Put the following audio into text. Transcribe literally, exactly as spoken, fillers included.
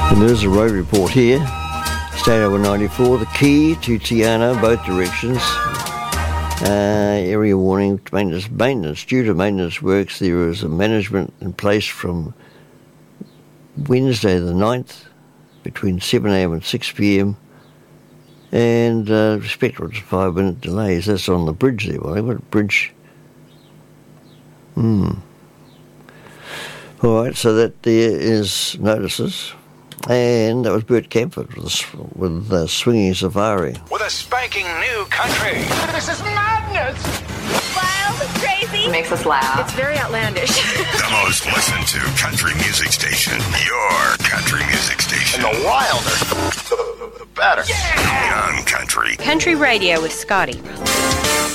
And there's a road report here. State Highway ninety-four, the key to Tiana, both directions. Uh, area warning, maintenance, maintenance. Due to maintenance works, there is a management in place from Wednesday the ninth between seven a m and six p m and uh, respectful to five minute delays. That's on the bridge there. Well, what bridge? Hmm. All right, so that there is notices. And that was Bert Camford with, with uh, Swinging Safari. With a spanking new country. This is madness! Wild, crazy. It makes us laugh. It's very outlandish. The most listened to country music station. Your country music station. And the wilder, the, the, the better. Yeah! Young Country. Country Radio with Scotty.